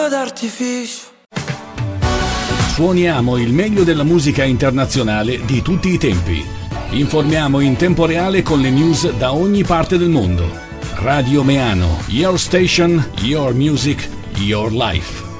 d'artificio. Suoniamo il meglio della musica internazionale di tutti i tempi. Informiamo in tempo reale con le news da ogni parte del mondo. Radio Meano, your station, your music, your life.